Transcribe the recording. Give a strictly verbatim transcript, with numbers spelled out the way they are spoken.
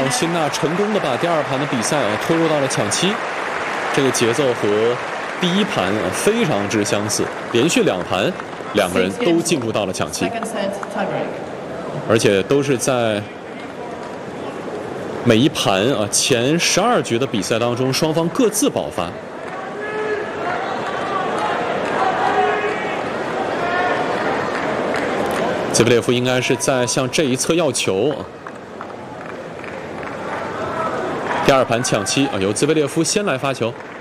让辛纳成功的把第二盘的比赛啊拖入到了抢七，这个节奏和第一盘啊非常之相似，连续两盘两个人都进入到了抢七，而且都是在每一盘啊前十二局的比赛当中，双方各自爆发。兹维列夫应该是在向这一侧要球啊。第二盘抢七啊，由兹维列夫先来发球。